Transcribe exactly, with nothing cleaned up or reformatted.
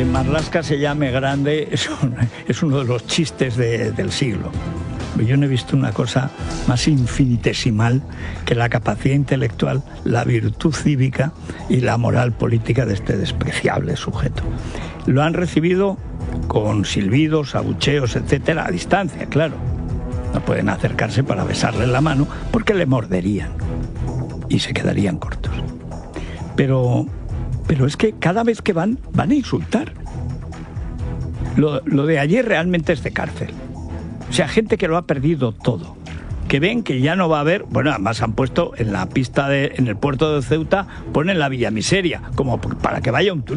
Marlaska se llame grande es, un, es uno de los chistes de, del siglo. Yo no he visto una cosa más infinitesimal que la capacidad intelectual, la virtud cívica y la moral política de este despreciable sujeto. Lo han recibido con silbidos, abucheos, etcétera, a distancia, claro. No pueden acercarse para besarle la mano porque le morderían y se quedarían cortos. Pero, pero es que cada vez que van, van a insultar. Lo, lo de ayer realmente es de cárcel. O sea, gente que lo ha perdido todo, que ven que ya no va a haber, bueno, además han puesto en la pista, de, en el puerto de Ceuta, ponen la Villa Miseria, como para que vaya un turista.